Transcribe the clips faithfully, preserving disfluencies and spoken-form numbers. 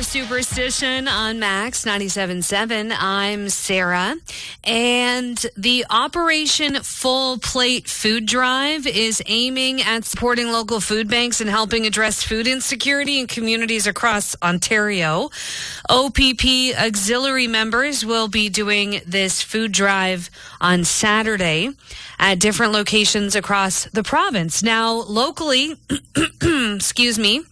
Superstition on Max ninety-seven point seven. I'm Sarah. And the Operation Full Plate Food Drive is aiming at supporting local food banks and helping address food insecurity in communities across Ontario. O P P auxiliary members will be doing this food drive on Saturday at different locations across the province. Now, locally, excuse me,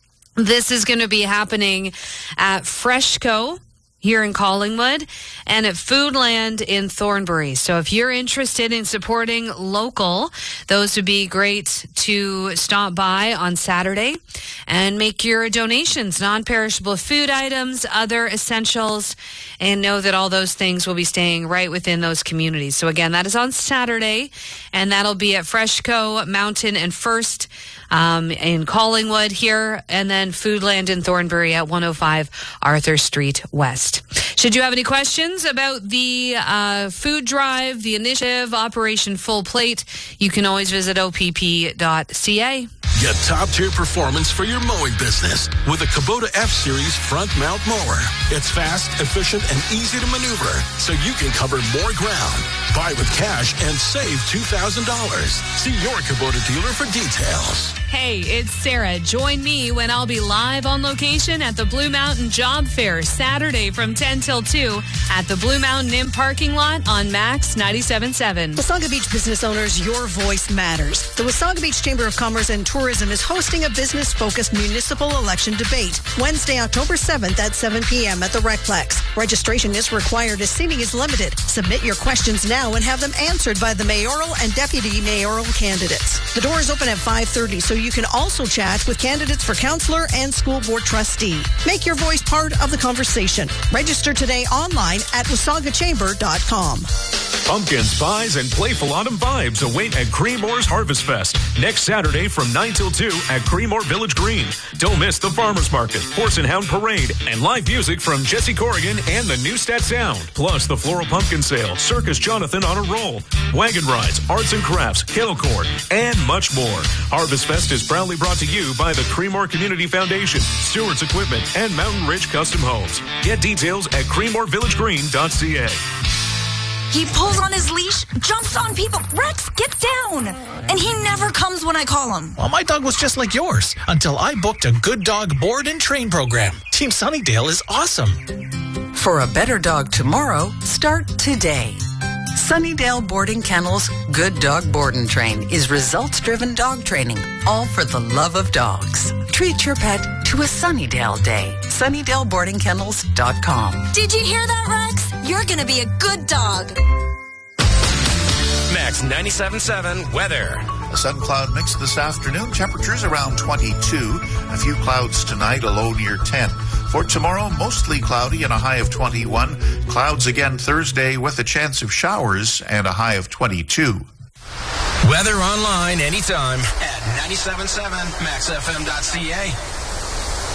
this is going to be happening at Freshco here in Collingwood and at Foodland in Thornbury. So if you're interested in supporting local, those would be great to stop by on Saturday and make your donations, non-perishable food items, other essentials, and know that all those things will be staying right within those communities. So again, that is on Saturday, and that'll be at Freshco, Mountain, and First um, in Collingwood here, and then Foodland in Thornbury at one oh five Arthur Street West. Should you have any questions about the uh, food drive, the initiative, Operation Full Plate, you can always visit O P P dot C A. Get top-tier performance for your mowing business with a Kubota F-Series front mount mower. It's fast, efficient, and easy to maneuver, so you can cover more ground. Buy with cash and save two thousand dollars. See your Kubota dealer for details. Hey, it's Sarah. Join me when I'll be live on location at the Blue Mountain Job Fair Saturday from ten till two at the Blue Mountain Inn parking lot on Max ninety-seven point seven. Wasaga Beach business owners, your voice matters. The Wasaga Beach Chamber of Commerce and Tourism is hosting a business-focused municipal election debate Wednesday, October seventh at seven p.m. at the Recplex. Registration is required as seating is limited. Submit your questions now and have them answered by the mayoral and deputy mayoral candidates. The door is open at five thirty, so you can also chat with candidates for councillor and school board trustee. Make your voice part of the conversation. Register today online at wasaga chamber dot com. Pumpkin spies and playful autumn vibes await at Creemore's Harvest Fest next Saturday from nine till two at Creemore Village Green. Don't miss the Farmers Market, Horse and Hound Parade, and live music from Jesse Corrigan and the Newstat Sound. Plus the Floral Pumpkin Sale, Circus Jonathan on a Roll, wagon rides, arts and crafts, kettle corn, and much more. Harvest Fest is proudly brought to you by the Creemore Community Foundation, Stewart's Equipment, and Mountain Ridge Custom Homes. Get details at creemore village green dot c a. He pulls on his leash, jumps on people. Rex, get down! And he never comes when I call him. Well, my dog was just like yours until I booked a Good Dog Board and Train program. Team Sunnydale is awesome. For a better dog tomorrow, start today. Sunnydale Boarding Kennels Good Dog Board and Train is results-driven dog training, all for the love of dogs. Treat your pet to a Sunnydale day. Sunnydale Boarding Kennels dot com. Did you hear that, Rex? You're going to be a good dog. Max ninety-seven point seven weather. A sun cloud mix this afternoon. Temperatures around twenty-two. A few clouds tonight, a low near ten. For tomorrow, mostly cloudy and a high of twenty-one. Clouds again Thursday with a chance of showers and a high of twenty-two. Weather online anytime at ninety-seven point seven max f m dot c a.